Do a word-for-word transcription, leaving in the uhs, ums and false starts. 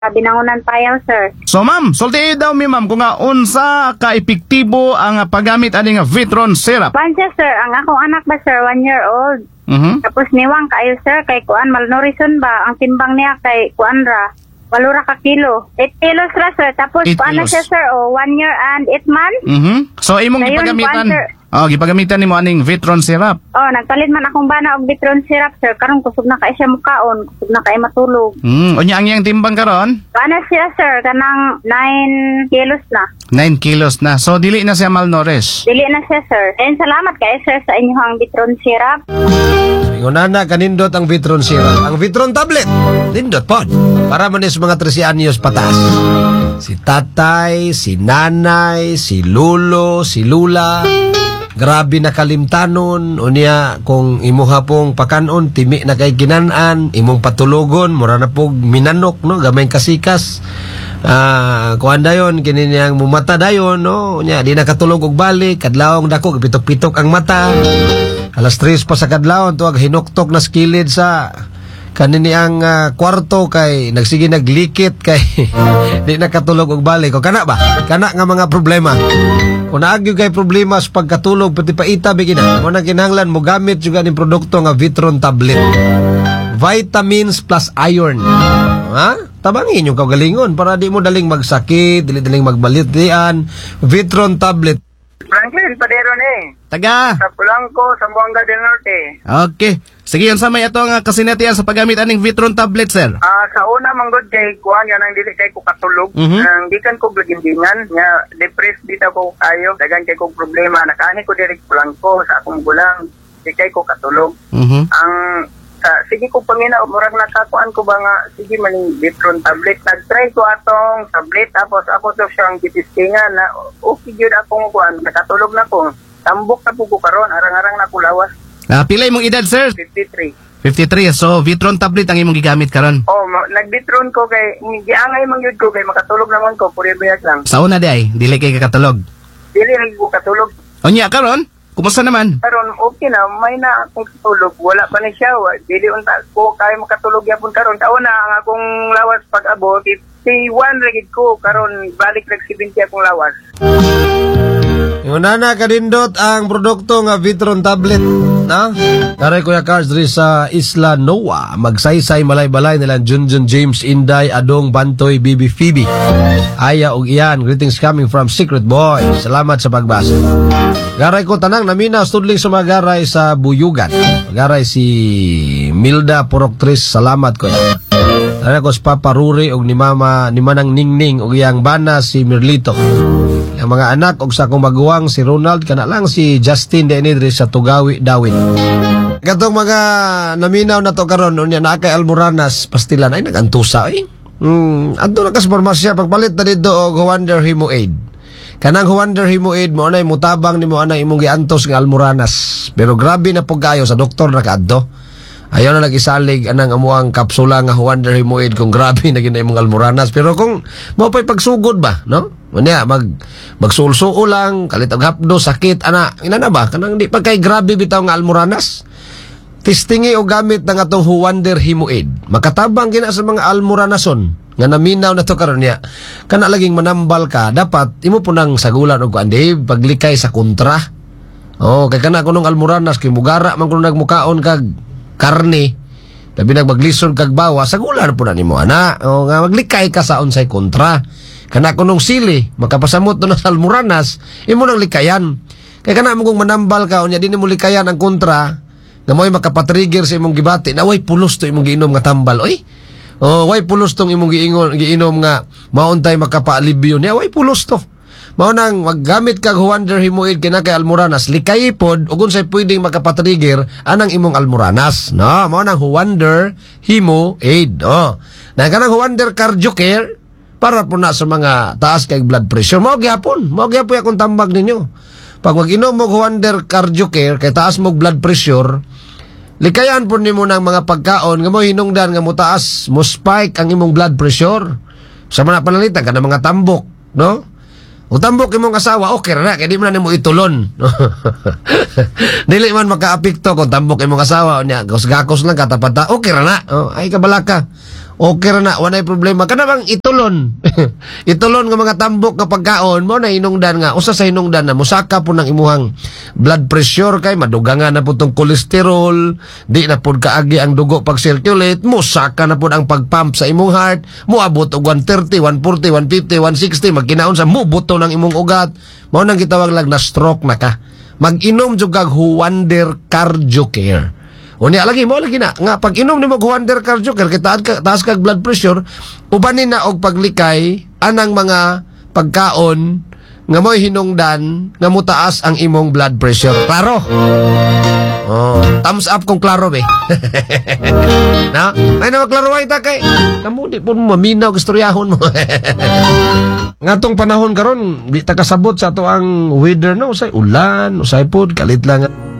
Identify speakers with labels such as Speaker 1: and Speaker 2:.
Speaker 1: binangunan payaw, sir.
Speaker 2: So ma'am, sulti daw mi ma'am kung nga unsa ka epektibo ang paggamit ani nga Vitron syrup.
Speaker 1: Kuan siya, sir. Ang akong anak ba, sir, one year old.
Speaker 2: Mhm.
Speaker 1: Tapos niwang kayo, sir, kay kuan malnutrition ba? Ang timbang niya kay kuan ra. Walo ra ka kilo. eight kilos ra, sir. Tapos
Speaker 2: Eight
Speaker 1: kuan na
Speaker 2: kilos.
Speaker 1: siya, sir, o one year and eight months.
Speaker 2: Mhm. So imong
Speaker 1: Ngayon,
Speaker 2: gipagamitan.
Speaker 1: kuan, sir.
Speaker 2: Oh, gipagamitan nimo aning Vitron syrup.
Speaker 1: Oh, nagpalit man akong bana og Vitron syrup, sir. Karon kusog na kay siya mukaon, kusog na kay matulog.
Speaker 2: Hmm, unya ang iyang timbang karon?
Speaker 1: Kuan na siya, sir, kanang nine kilos na.
Speaker 2: nine kilos na. So dili na siya malnourished.
Speaker 1: Dili na siya, sir. And salamat kay sir sa inyong Vitron syrup.
Speaker 3: Ingunana kanindot ang Vitron syrup. Ang Vitron tablet, nindot pod. Para manis mga tresi anyos pataas. Si tatay, si nanay, si lulo, si lula. Grabe na kalimtanon. Unya kung imuha pong pakanon, timi na kay ginanan, imong patulogon, mura na pong minanok, no? Gamay kasikas. Ah, kuan dayon kini niyang mumata dayon, no? Unya di nakatulog og balik, kadlawong dako pitok-pitok ang mata. Alas tres pa sa kadlawon tuwag hinuktok na skilid sa kanini ang uh, kwarto kay nagsige naglikit kay di nakatulog og balik. O kana ba? Kana nga mga problema. Kung naagyo kay problema sa pagkatulog pati paita bigina. Mo nang kinahanglan mo gamit juga ning produkto nga Vitron tablet. Vitamins plus iron. Ha? Tabangin yung kagalingon para di mo daling magsakit, dili daling magbalitian. Vitron tablet.
Speaker 4: Franklin Padero ni.
Speaker 2: Taga.
Speaker 4: Sa Pulangco, sa Buanga del Norte.
Speaker 2: Okay. Sige, yun sa may ato nga kasinatian sa paggamit aning Vitron tablet, sir.
Speaker 4: Ah, sa una manggod kay kuan yan ang dili kay ko katulog.
Speaker 2: Mhm.
Speaker 4: Ang gikan ko blagindingan nga depressed dito ko kayo, dagan kay ko problema nakani ko diri Pulangco sa akong gulang. Di kay ko katulog.
Speaker 2: Mhm.
Speaker 4: Ang sa sige ko pangina murag nakakuan ko ba nga sige maning Vitron tablet. Nag-try ko atong tablet tapos ako to siyang gitistingan na okay gyud akong kuan nakatulog na ko. Tambok na po ko karon arang-arang na ko lawas.
Speaker 2: Ah, pila imong edad, sir?
Speaker 4: fifty-three.
Speaker 2: fifty-three. So, Vitron tablet ang imong gigamit karon.
Speaker 4: Oh, ma- nag-Vitron ko kay giangay man gyud ko kay makatulog naman ko puri biyak lang.
Speaker 2: Sa una di ay, dili kay kakatulog.
Speaker 4: Dili lagi ko katulog.
Speaker 2: Unya karon, kumusta naman?
Speaker 4: Karon okay na, may na akong katulog. Wala pa ni siya. wa- Dili unta ko kay makatulog yapon karon. Taon na ang akong lawas pag abot fifty-one lagi ko karon balik nag seventy akong lawas.
Speaker 3: Ingunana kanindot ang produkto nga Vitron tablet, na? Taray Kuya Cars diri sa Isla Noa, magsaysay malay-balay nilang Junjun James Inday Adong Bantoy Bibi Phoebe. Aya og iyan, greetings coming from Secret Boy. Salamat sa pagbasa. Garay ko tanang namina studling sa mga garay sa Buyugan. Garay si Milda Puroctris, salamat ko. Taray ko si Papa Ruri og ni Mama ni Manang Ningning og iyang bana si Mirlito. Ang mga anak og sa akong maguwang si Ronald kana lang si Justin Denidri sa Tugawi Dawin. Katong mga naminaw na to karon unya na kay Almoranas pastilan ay nagantusa eh. Hmm, adto na kas farmasya pagpalit na dito og Wonder Hemo Aid. Kanang Wonder Hemo Aid mo anay mutabang nimo anay imong giantos nga Almoranas. Pero grabe na pug kayo sa doktor na kaadto. Ayaw na nagisalig anang amuang kapsula nga Wonder Hemo Aid kung grabe na gina imong Almoranas. Pero kung mo pa'y pagsugod ba, no? Unya mag magsulsuo lang, kalit og hapdo, sakit ana. Ina na ba kanang di pa kay grabe bitaw nga Almoranas. Testingi o gamit ng atong Wonder Hemo Aid. Makatabang gina sa mga Almoranason nga naminaw na to karon niya. Kana laging manambal ka, dapat imo po nang sagulan og kuandi paglikay sa kontra. Oh, kay kana kunong Almoranas kay mugara man kuno nagmukaon kag karne. Labi nagmaglisod kag bawa, sagulan po na nimo ana. O nga maglikay ka sa unsay kontra. Kana kunong sili, makapasamot do na sa Almoranas, imo nang likayan. Kay kana mo kung manambal ka unya dinhi mo likayan ang kontra, nga mo'y makapatrigger sa imong gibati, na way pulos to imong giinom nga tambal. Oy. Oh, way pulos tong imong giingon giinom nga mauntay makapaalibyo niya, way pulos to. Mao nang maggamit kag Wonder Hemo Aid kina kay Almoranas, likay pod ug unsay pwedeng makapatrigger anang imong Almoranas. No, mao nang Wonder Hemo Aid. Oh. Na kanang Wonder Cardio Care para po na sa mga taas kay blood pressure. Mao gyapon, mao gyapon akong tambag ninyo. Pag mag-inom mo Wonder Cardio Care kay taas mo blood pressure, likayan po nimo ng mga pagkaon nga mo hinungdan nga mo taas, mo spike ang imong blood pressure. Sa mga panalitan ka ng mga tambok, no? O tambok imong asawa, okay ra na, kaya di mo na nimo itulon. Dili man maka-apekto kung tambok imong asawa, niya, gakos lang katapata, okay ra na. Oh, ay kabalaka. okay ra na, walay problema. Kana bang itulon. Itulon nga mga tambok nga pagkaon mo na hinungdan nga usa sa hinungdan na musaka po ng imuhang blood pressure kay madugangan na po tong kolesterol, di na pod kaagi ang dugo pag circulate, musaka na pod ang pagpump sa imong heart, moabot og one thirty, one forty, one fifty, one sixty magkinaon sa mubuto ng imong ugat. Mao nang gitawag lang na stroke na ka. Mag-inom jud kag Huander Cardio Care. Unya lagi mo lagi na nga pag inom nimo Huander Cardio Care kay taas, ka, taas kag blood pressure, ubanin na og paglikay anang mga pagkaon nga mo'y hinungdan nga mutaas ang imong blood pressure. Klaro? Oh, thumbs up kung klaro be. Na, ay na maklaro ay ta kay kamo di po maminaw istoryahon mo. Ngatong panahon karon di ta kasabot sa ato ang weather no, usay ulan, usay pod kalit lang.